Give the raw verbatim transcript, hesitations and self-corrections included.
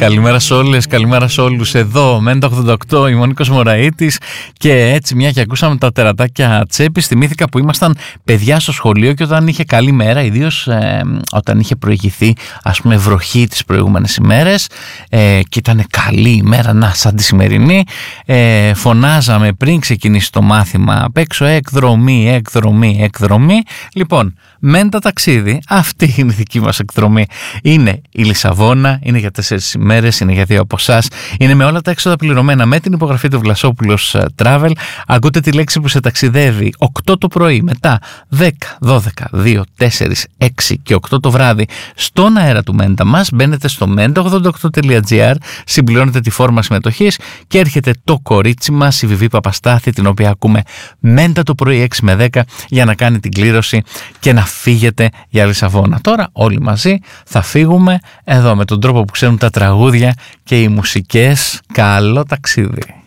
Καλημέρα σε όλες, καλημέρα σε όλους. Εδώ Μέντα ογδόντα οκτώ, η Μονίκος Μωραΐτης. Και έτσι, μια και ακούσαμε τα τερατάκια Τσέπης, θυμήθηκα που ήμασταν παιδιά στο σχολείο και όταν είχε καλή μέρα, ιδίως ε, όταν είχε προηγηθεί, ας πούμε, βροχή τις προηγούμενες ημέρες ε, και ήταν καλή ημέρα, να, σαν τη σημερινή, ε, φωνάζαμε πριν ξεκινήσει το μάθημα απ' έξω, εκδρομή, εκδρομή, εκδρομή. Λοιπόν, Μέντα ταξίδι, αυτή είναι η δική μας εκδρομή. Είναι η Λισαβόνα, είναι για τέσσερις ημέρες, είναι για δύο από εσάς, είναι με όλα τα έξοδα πληρωμένα, με την υπογραφή του Βλασόπουλος Travel. Ακούτε τη λέξη που σε ταξιδεύει οκτώ το πρωί, μετά δέκα, δώδεκα, δύο, τέσσερα, έξι και οκτώ το βράδυ στον αέρα του Μέντα μας. Μπαίνετε στο μέντα ογδόντα οκτώ τελεία τζι άρ, συμπληρώνετε τη φόρμα συμμετοχής και έρχεται το κορίτσι μας, η Βιβί Παπαστάθη, την οποία ακούμε Μέντα το πρωί έξι με δέκα, για να κάνει την κλήρωση και να φύγετε για Λισαβόνα. Τώρα όλοι μαζί θα φύγουμε εδώ με τον τρόπο που ξέρουν τα τραγούδια και οι μουσικές. Καλό ταξίδι.